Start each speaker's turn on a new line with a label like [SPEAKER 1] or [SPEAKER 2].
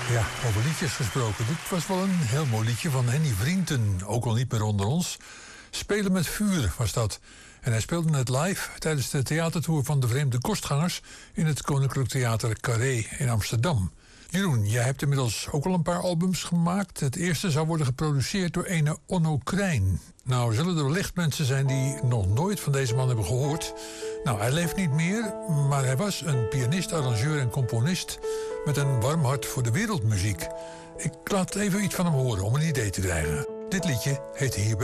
[SPEAKER 1] Ja, over liedjes gesproken. Dit was wel een heel mooi liedje van Henny Vrienden. Ook al niet meer onder ons. Spelen met vuur was dat. En hij speelde het live tijdens de theatertour van de Vreemde Kostgangers in het Koninklijk Theater Carré in Amsterdam. Jeroen, jij hebt inmiddels ook al een paar albums gemaakt. Het eerste zou worden geproduceerd door ene Onno Krijn. Nou, zullen er wellicht mensen zijn die nog nooit van deze man hebben gehoord. Nou, hij leeft niet meer, maar hij was een pianist, arrangeur en componist met een warm hart voor de wereldmuziek. Ik laat even iets van hem horen om een idee te krijgen. Dit liedje heet Hier